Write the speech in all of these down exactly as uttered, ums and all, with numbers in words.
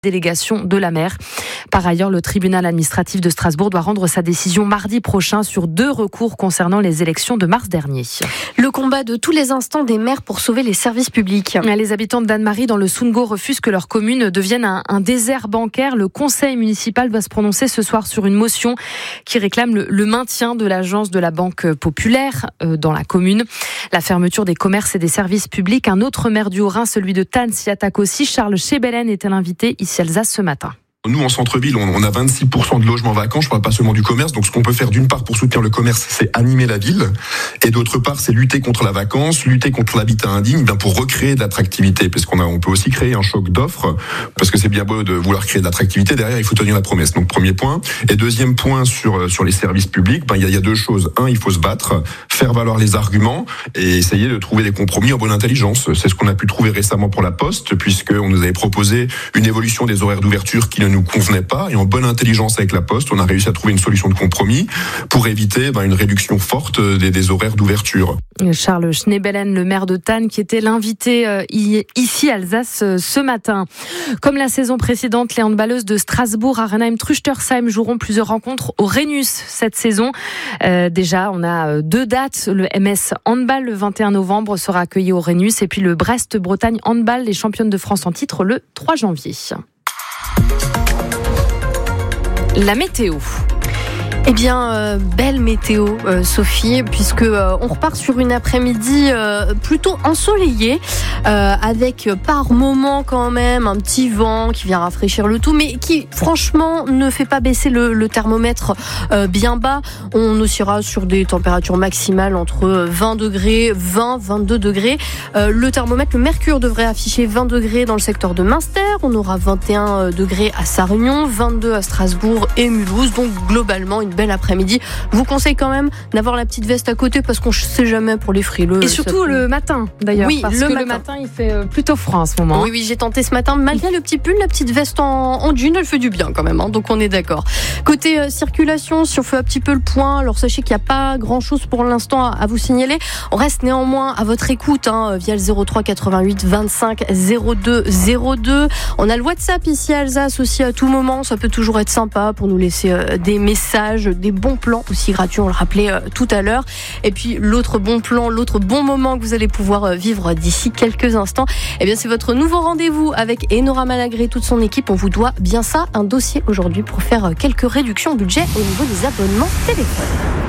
délégation de la mer. Par ailleurs, le tribunal administratif de Strasbourg doit rendre sa décision mardi prochain sur deux recours concernant les élections de mars dernier. Le combat de tous les instants des maires pour sauver les services publics. Les habitants de Dannemarie dans le Sundgau refusent que leur commune devienne un, un désert bancaire. Le conseil municipal doit se prononcer ce soir sur une motion qui réclame le, le maintien de l'agence de la Banque Populaire euh, dans la commune. La fermeture des commerces et des services publics. Un autre maire du Haut-Rhin, celui de Thann, s'y attaque aussi. Charles Chebelen était l'invité ici à Alsace ce matin. Nous, en centre-ville, on a vingt-six pour cent de logements vacants. Je parle pas seulement du commerce. Donc, ce qu'on peut faire d'une part pour soutenir le commerce, c'est animer la ville. Et d'autre part, c'est lutter contre la vacance, lutter contre l'habitat indigne, ben pour recréer de l'attractivité. Parce qu'on a, on peut aussi créer un choc d'offres. Parce que c'est bien beau de vouloir créer de l'attractivité. Derrière, il faut tenir la promesse. Donc, premier point. Et deuxième point sur, sur les services publics, ben, il y a, il y a deux choses. Un, il faut se battre, faire valoir les arguments et essayer de trouver des compromis en bonne intelligence. C'est ce qu'on a pu trouver récemment pour la Poste, puisqu'on nous avait proposé une évolution des horaires d'ouverture qui ne nous convenait pas, et en bonne intelligence avec la Poste, on a réussi à trouver une solution de compromis pour éviter ben, une réduction forte des, des horaires d'ouverture. Charles Schneebelen, le maire de Thann, qui était l'invité euh, ici à Alsace euh, ce matin. Comme la saison précédente, les handballeuses de Strasbourg, Arenheim, Trüchtersheim joueront plusieurs rencontres au Rhenus cette saison. Euh, déjà, on a deux dates. Le M S Handball, le vingt et un novembre, sera accueilli au Rhenus, et puis le Brest-Bretagne Handball, les championnes de France en titre, le trois janvier. La météo. Eh bien, euh, belle météo, euh, Sophie, puisque euh, on repart sur une après-midi euh, plutôt ensoleillée, euh, avec euh, par moment quand même un petit vent qui vient rafraîchir le tout, mais qui franchement ne fait pas baisser le, le thermomètre euh, bien bas. On oscillera sur des températures maximales entre vingt degrés, vingt, vingt-deux degrés. Euh, le thermomètre, le mercure devrait afficher vingt degrés dans le secteur de Münster. On aura vingt et un degrés à Sarre-Union, vingt-deux à Strasbourg et Mulhouse. Donc globalement, une belle après-midi. Je vous conseille quand même d'avoir la petite veste à côté parce qu'on ne sait jamais pour les frileux. Et surtout le matin d'ailleurs. Oui, parce le que matin. le matin il fait plutôt froid en ce moment. Oui, oui, j'ai tenté ce matin. Malgré le petit pull, la petite veste en, en jean, elle fait du bien quand même. Hein, donc on est d'accord. Côté euh, circulation, si on fait un petit peu le point, alors sachez qu'il n'y a pas grand-chose pour l'instant à, à vous signaler. On reste néanmoins à votre écoute hein, via le zéro trois quatre-vingt-huit vingt-cinq zéro deux zéro deux. On a le WhatsApp ici à Alsace aussi à tout moment. Ça peut toujours être sympa pour nous laisser euh, des messages, des bons plans aussi gratuits, on le rappelait euh, tout à l'heure. Et puis l'autre bon plan, l'autre bon moment que vous allez pouvoir euh, vivre d'ici quelques instants, eh bien c'est votre nouveau rendez-vous avec Enora Malagré et toute son équipe. On vous doit bien ça, un dossier aujourd'hui pour faire euh, quelques réductions budget au niveau des abonnements téléphone.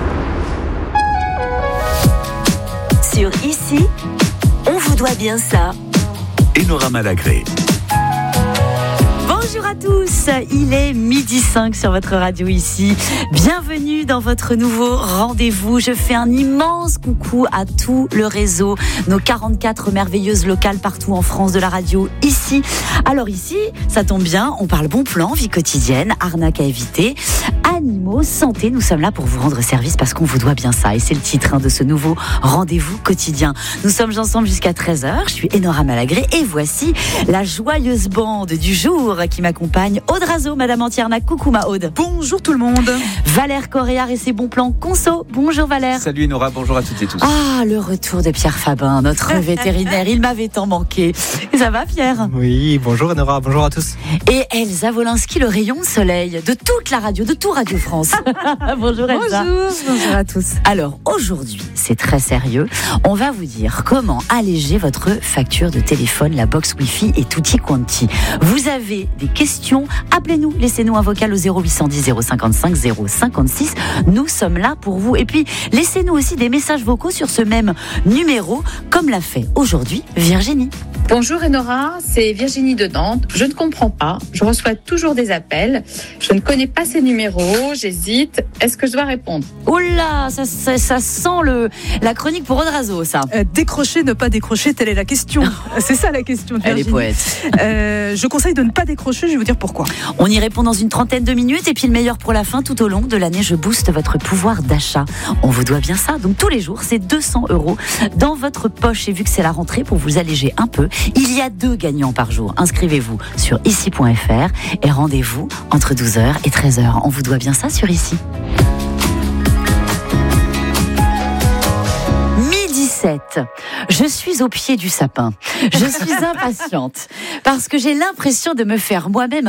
Sur Ici, on vous doit bien ça. Enora Malagré. Bonjour à tous, il est midi cinq sur votre radio Ici. Bienvenue dans votre nouveau rendez-vous. Je fais un immense coucou à tout le réseau, nos quarante-quatre merveilleuses locales partout en France de la radio Ici. Alors ici, ça tombe bien, on parle bon plan, vie quotidienne, arnaque à éviter, animaux, santé. Nous sommes là pour vous rendre service parce qu'on vous doit bien ça. Et c'est le titre hein, de ce nouveau rendez-vous quotidien. Nous sommes ensemble jusqu'à treize heures. Je suis Enora Malagré et voici la joyeuse bande du jour qui m'accompagne. Aude Razo, Madame Antiernac. Coucou ma Aude. Bonjour tout le monde. Valère Coréard et ses bons plans conso. Bonjour Valère. Salut Enora, bonjour à toutes et tous. Ah, le retour de Pierre Fabin, notre vétérinaire. Il m'avait tant manqué. Ça va Pierre? Oui, bonjour Enora, bonjour à tous. Et Elsa Wolinski, le rayon de soleil de toute la radio, de tout Radio France. Bonjour Elsa. Bonjour, bonjour à tous. Alors aujourd'hui, c'est très sérieux. On va vous dire comment alléger votre facture de téléphone, la box Wi-Fi et tutti quanti. Vous avez des questions, appelez-nous, laissez-nous un vocal au zéro huit cent dix zéro cinquante-cinq zéro cinquante-six. Nous sommes là pour vous. Et puis, laissez-nous aussi des messages vocaux sur ce même numéro, comme l'a fait aujourd'hui Virginie. Bonjour Enora, c'est Virginie de Nantes. Je ne comprends pas, je reçois toujours des appels. Je ne connais pas ces numéros, j'hésite. Est-ce que je dois répondre? Oh là, ça, ça, ça sent le, la chronique pour Odrazo, ça. Euh, décrocher, ne pas décrocher, telle est la question. C'est ça la question de Virginie. Elle est poète. Euh, je conseille de ne pas décrocher, je vais vous dire pourquoi. On y répond dans une trentaine de minutes et puis le meilleur pour la fin, tout au long de l'année, je booste votre pouvoir d'achat. On vous doit bien ça, donc tous les jours, c'est deux cents euros dans votre poche. Et vu que c'est la rentrée, pour vous alléger un peu, il y a deux gagnants par jour. Inscrivez-vous sur ici point f r et rendez-vous entre douze heures et treize heures. On vous doit bien ça sur Ici. dix-sept. Je suis au pied du sapin. Je suis impatiente parce que j'ai l'impression de me faire moi-même